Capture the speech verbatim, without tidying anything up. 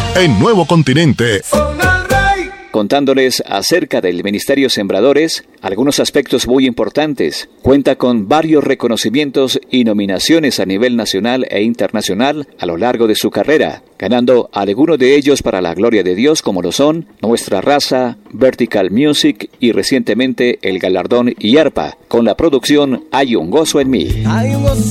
en Nuevo Continente. Contándoles acerca del Ministerio Sembradores, algunos aspectos muy importantes. Cuenta con varios reconocimientos y nominaciones a nivel nacional e internacional a lo largo de su carrera, ganando algunos de ellos para la gloria de Dios, como lo son Nuestra Raza, Vertical Music y recientemente el galardón I A R P A, con la producción Hay un gozo en mí.